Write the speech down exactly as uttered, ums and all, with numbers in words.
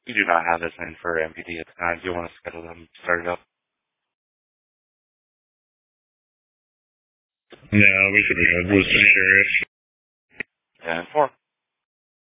We do not have this in for M P D at the time. Do you want to schedule them to start it up? No, we should be good. We'll see. And four.